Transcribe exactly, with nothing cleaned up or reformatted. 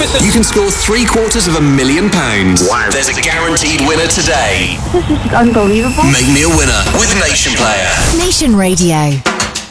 You can score three quarters of a million pounds. Wow. There's a guaranteed winner today. This is unbelievable. Make me a winner with Nation Player. Nation Radio.